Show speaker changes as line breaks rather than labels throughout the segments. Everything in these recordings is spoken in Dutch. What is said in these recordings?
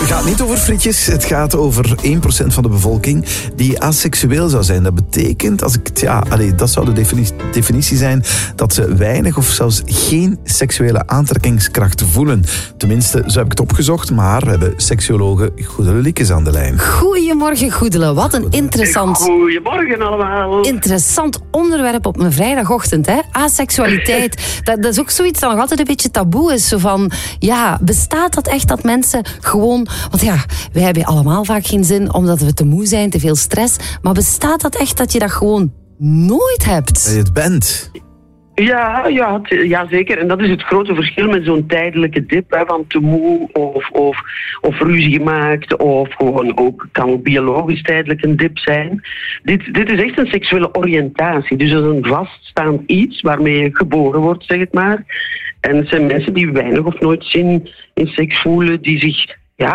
gaat niet over frietjes. Het gaat over 1% van de bevolking die aseksueel zou zijn. Dat betekent, dat zou de definitie zijn, dat ze weinig of zelfs geen seksuele aantrekkingskracht voelen. Tenminste, zo heb ik het opgezocht, maar we hebben seksuologe Goedele Liekes aan de lijn.
Goedemorgen, Goedele. Wat een
Goedemorgen allemaal.
Interessant onderwerp op mijn vrijdagochtend, hè? Aseksualiteit. Dat is ook zoiets dat nog altijd een beetje taboe is. Zo van, ja, bestaat dat echt dat mensen gewoon... Want ja, wij hebben allemaal vaak geen zin omdat we te moe zijn, te veel stress. Maar bestaat dat echt dat je dat gewoon nooit hebt?
Dat je het bent.
Ja, zeker. En dat is het grote verschil met zo'n tijdelijke dip, hè, van te moe of ruzie gemaakt, of gewoon kan ook biologisch tijdelijk een dip zijn. Dit is echt een seksuele oriëntatie. Dus dat is een vaststaand iets waarmee je geboren wordt, zeg het maar. En het zijn mensen die weinig of nooit zin in seks voelen, die zich,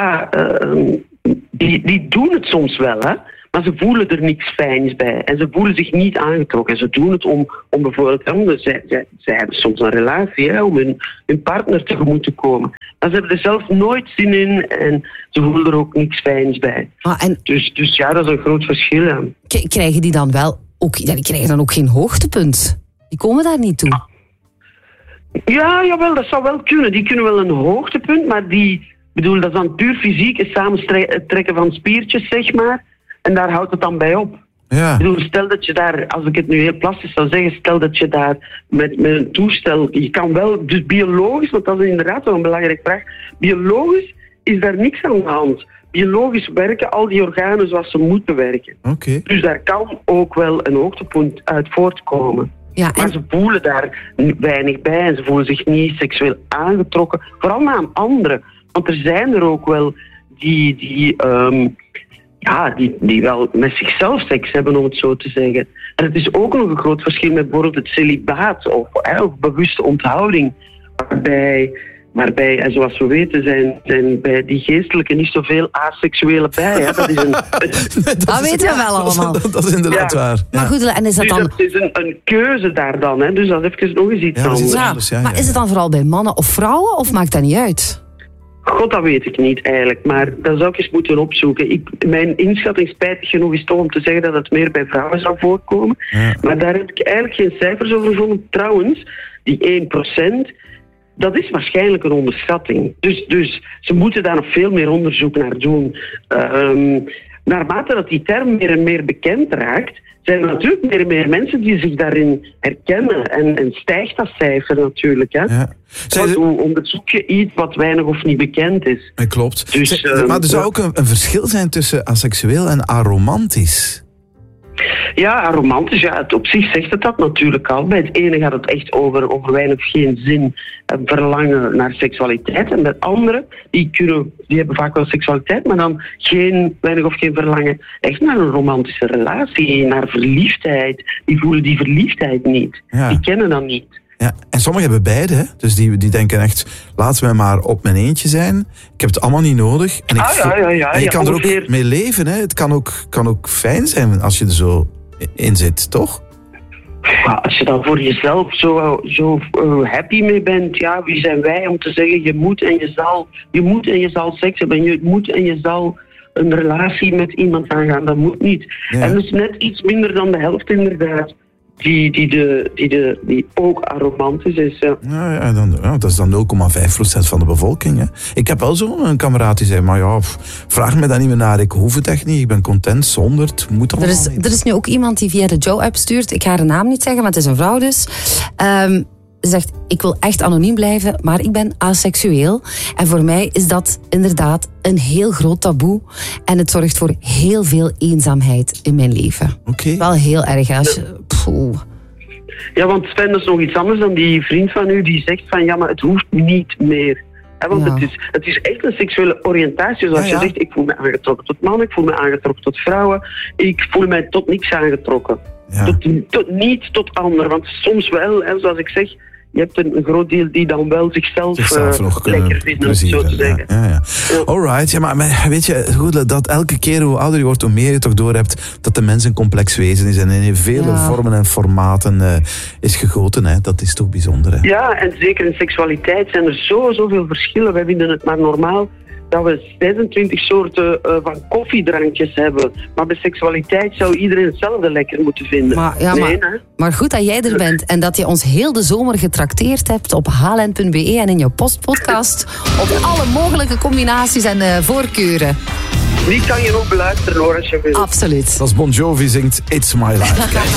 die doen het soms wel, hè. Maar ze voelen er niks fijns bij. En ze voelen zich niet aangetrokken. Ze doen het om bijvoorbeeld... Zij hebben soms een relatie, hè, om hun partner tegemoet te komen. Maar ze hebben er zelf nooit zin in. En ze voelen er ook niks fijns bij. Dus ja, dat is een groot verschil. Ja.
Krijgen die dan wel... die krijgen dan ook geen hoogtepunt? Die komen daar niet toe?
Ja, jawel, dat zou wel kunnen. Die kunnen wel een hoogtepunt, maar dat is dan puur fysiek. Het samentrekken van spiertjes, zeg maar. En daar houdt het dan bij op.
Ja.
Stel dat je daar, als ik het nu heel plastisch zou zeggen, stel dat je daar met een toestel, je kan wel, dus biologisch, want dat is inderdaad wel een belangrijke vraag, biologisch is daar niks aan de hand. Biologisch werken al die organen zoals ze moeten werken.
Okay.
Dus daar kan ook wel een hoogtepunt uit voortkomen.
Ja,
Maar ze voelen daar weinig bij en ze voelen zich niet seksueel aangetrokken, vooral naar anderen. Want er zijn er ook wel die wel met zichzelf seks hebben, om het zo te zeggen. En het is ook nog een groot verschil met bijvoorbeeld het celibaat of bewuste onthouding. Waarbij, en zoals we weten, zijn bij die geestelijke niet zoveel aseksuele bij. Hè. Dat
weten we wel allemaal.
Dat is inderdaad waar. Ja.
Maar goed, en is dat dan...
Dus het is een keuze daar dan. Hè. Dus dat is even nog eens iets anders.
Maar is het dan vooral bij mannen of vrouwen, of maakt dat niet uit?
God, dat weet ik niet eigenlijk, maar dat zou ik eens moeten opzoeken. Mijn inschatting, spijtig genoeg, is toch om te zeggen dat het meer bij vrouwen zou voorkomen. Ja. Maar daar heb ik eigenlijk geen cijfers over gevonden. Trouwens, die 1%, dat is waarschijnlijk een onderschatting. Dus ze moeten daar nog veel meer onderzoek naar doen. Naarmate dat die term meer en meer bekend raakt, zijn er natuurlijk meer en meer mensen die zich daarin herkennen. En stijgt dat cijfer natuurlijk. Hè? Ja. Hoe onderzoek je iets wat weinig of niet bekend is?
Klopt. Dus, maar er zou ook een verschil zijn tussen aseksueel en aromantisch.
Ja, aromantisch, het op zich zegt het dat natuurlijk al. Bij het ene gaat het echt over weinig of geen zin en verlangen naar seksualiteit. En bij het andere, die hebben vaak wel seksualiteit, maar dan weinig of geen verlangen echt naar een romantische relatie, naar verliefdheid. Die voelen die verliefdheid niet. Ja. Die kennen dat niet.
Ja, en sommigen hebben beide, hè? Dus die denken echt, laat mij maar op mijn eentje zijn. Ik heb het allemaal niet nodig. En je kan er ook mee leven, hè? Het kan ook fijn zijn als je er zo in zit, toch?
Ja, als je dan voor jezelf zo happy mee bent, wie zijn wij om te zeggen, je moet en je zal seks hebben, je moet en je zal een relatie met iemand aangaan, dat moet niet. Ja. En dus net iets minder dan de helft inderdaad. Die ook aromantisch is. Ja.
Dat is dan 0,5% van de bevolking. Hè. Ik heb wel zo'n kameraad die zei, maar vraag me daar niet meer naar, ik hoef het echt niet, ik ben content zonder, het moet allemaal niet.
Er is nu ook iemand die via de Joe-app stuurt, ik ga haar naam niet zeggen, maar het is een vrouw dus. Ze zegt, ik wil echt anoniem blijven, maar ik ben aseksueel. En voor mij is dat inderdaad een heel groot taboe. En het zorgt voor heel veel eenzaamheid in mijn leven.
Okay.
Wel heel erg.
Ja, want Sven, dat is nog iets anders dan die vriend van u die zegt van, maar het hoeft niet meer. Want het is echt een seksuele oriëntatie. Zoals je zegt, ik voel me aangetrokken tot mannen, ik voel me aangetrokken tot vrouwen. Ik voel mij tot niks aangetrokken. Ja. Niet tot anderen. Want soms wel, zoals ik zeg, je hebt een groot deel die dan wel zichzelf nog lekker vinden, om zo te zeggen.
Ja. Alright, ja, maar weet je, goed, dat elke keer hoe ouder je wordt, hoe meer je toch doorhebt dat de mens een complex wezen is en in vele vormen en formaten is gegoten. Hè. Dat is toch bijzonder. Hè?
Ja, en zeker in seksualiteit zijn er zoveel verschillen. Wij vinden het maar normaal dat we 26 soorten van koffiedrankjes hebben. Maar bij seksualiteit zou iedereen hetzelfde lekker moeten vinden.
Maar goed dat jij er bent en dat je ons heel de zomer getrakteerd hebt op hln.be en in je postpodcast op alle mogelijke combinaties en voorkeuren.
Die kan je ook beluisteren hoor, als je wil.
Absoluut.
Als Bon Jovi zingt It's My Life.